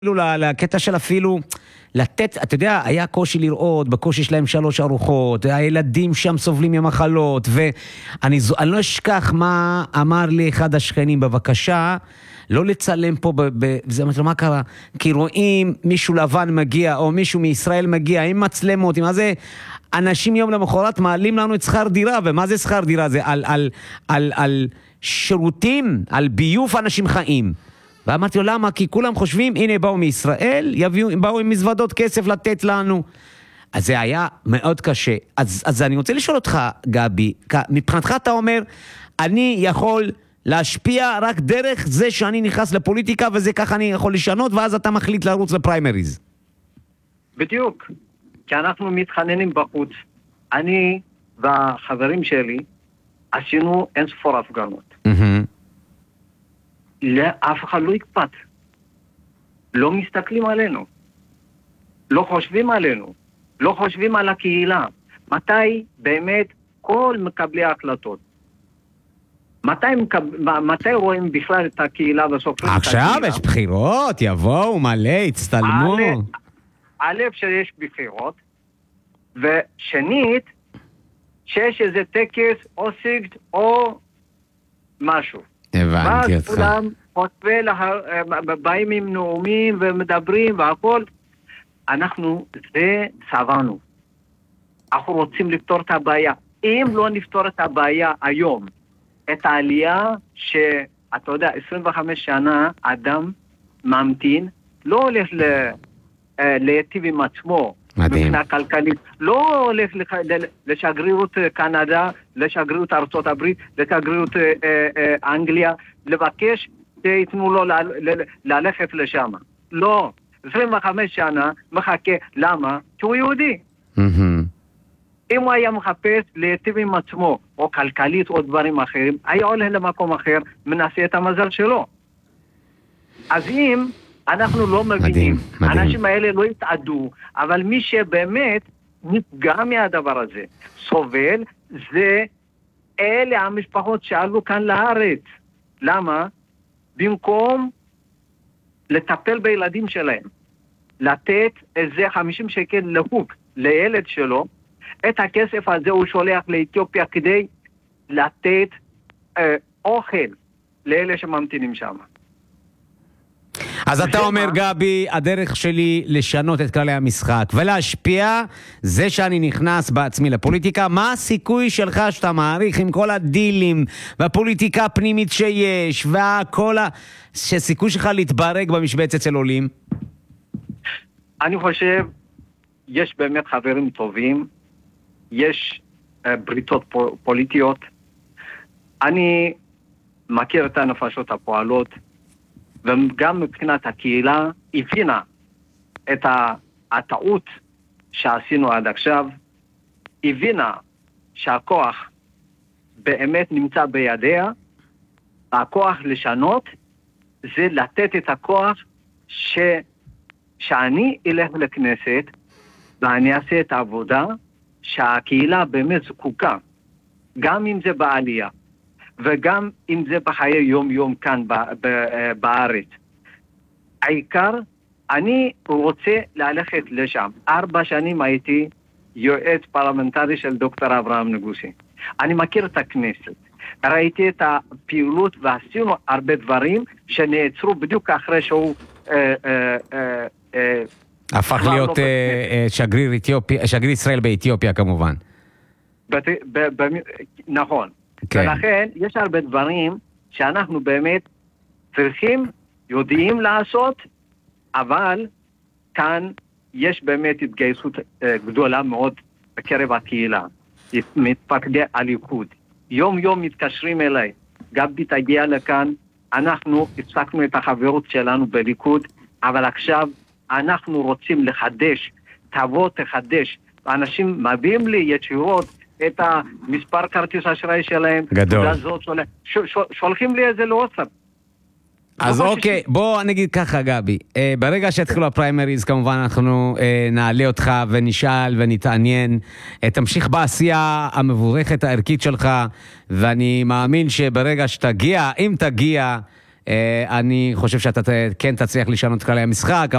לקטע של אפילו לתת, אתה יודע, היה קושי לראות, בקושי שלהם 3 ארוחות, הילדים שם סובלים ממחלות, ואני לא אשכח מה אמר לי אחד השכנים, בבקשה, לא לצלם פה, זה מה קרה? כי רואים מישהו לבן מגיע, או מישהו מישראל מגיע, עם מצלמות, עם זה, אנשים יום למחרת מעלים לנו את שכר דירה, ומה זה שכר דירה? זה על שירותים, על ביוף אנשים חיים. ואמרתי לו, למה? כי כולם חושבים, הנה באו מישראל, באו עם מזוודות כסף לתת לנו. אז זה היה מאוד קשה. אז אני רוצה לשאול אותך, גבי, מבחינתך אתה אומר, אני יכול להשפיע רק דרך זה שאני נכנס לפוליטיקה, וזה ככה אני יכול לשנות, ואז אתה מחליט לרוץ לפריימריז. בדיוק. כי אנחנו מתחננים בחוץ. אני והחברים שלי עשינו אין ספור הפגנות. לאף אחד לא אכפת. לא מסתכלים עלינו. לא חושבים עלינו. לא חושבים על הקהילה. מתי באמת כל מקבלי ההחלטות? מתי רואים בכלל את הקהילה וסופרים את הקהילה? עכשיו יש בחירות, יבואו מלא, הצטלמו. א' שיש בחירות, ושנית, שיש איזה טקס או סיגט או משהו. הבנתי אותך. ואז כולם באים עם נאומים ומדברים והכל. אנחנו, זה סבנו. אנחנו רוצים לפתור את הבעיה. אם לא נפתור את הבעיה היום, את העלייה שאתה יודע, 25 שנה אדם ממתין, לא הולך להיטיב עם עצמו, מבחינה כלכלית, לא הולך לשגרירות קנדה, לשגרירות ארצות הברית, לשגרירות אנגליה, לבקש שיתנו לו ללכת לשם. לא, 25 שנה מחכה, למה? כי הוא יהודי. אם הוא היה מחפש להיטיב עם עצמו, או כלכלית או דברים אחרים, היה הולך למקום אחר, מנסה את המזל שלו. אז אם אנחנו לא מבינים, האנשים האלה לא יתעדו, אבל מי שבאמת נפגע מהדבר הזה, סובל, זה אלה המשפחות שעלו כאן לארץ. למה? במקום לטפל בילדים שלהם, לתת איזה 50 שקל לחוג לילד שלו, את הכסף הזה הוא שולח לאתיופיה כדי לתת אוכל לאלה שממתינים שם. אז אתה אומר, גבי, הדרך שלי לשנות את כללי המשחק ולהשפיע, זה שאני נכנס בעצמי לפוליטיקה. מה הסיכוי שלך שאתה מעריך עם כל הדילים והפוליטיקה הפנימית שיש וכל שסיכוי שלך להתברג במשבצת אצל עולים? אני חושב, יש באמת חברים טובים, יש בריתות פוליטיות. אני מכיר את הנפשות הפועלות, וגם מבחינת הקהילה הבינה את הטעות שעשינו עד עכשיו, הבינה שהכוח באמת נמצא בידיה, הכוח לשנות זה לתת את הכוח שאני אלך לכנסת ואני אעשה את העבודה שהקהילה באמת זקוקה, גם אם זה בעלייה וגם אם זה בחיי יום כאן בארץ. העיקר, אני רוצה ללכת לשם. 4 שנים הייתי יועץ פרלמנטרי של דוקטור אברהם נגוסי. אני מכיר את הכנסת. ראיתי את הפעילות ועשינו הרבה דברים שנעצרו בדיוק אחרי שהוא הפך להיות שגריר ישראל באתיופיה כמובן. נכון. ולכן יש הרבה דברים שאנחנו באמת צריכים, יודעים לעשות, אבל כאן יש באמת התגייסות גדולה מאוד בקרב הקהילה. מתפקדי הליכוד. יום מתקשרים אליי, גבי תגיע לכאן, אנחנו הפסקנו את החברות שלנו בליכוד, אבל עכשיו אנחנו רוצים לחדש, תבוא תחדש. אנשים מביאים לי ישירות את המספר כרטיס אשראי שלהם. גדול. שולחים לי את זה לוואטסאפ. אז אוקיי, בוא נגיד ככה גבי, ברגע שהתחילו הפריימריז כמובן אנחנו נעלה אותך ונשאל ונתעניין, תמשיך בעשייה המבורכת הערכית שלך, ואני מאמין שברגע שתגיע, אם תגיע אני חושב שאתה כן תצליח לשנות כללי המשחק,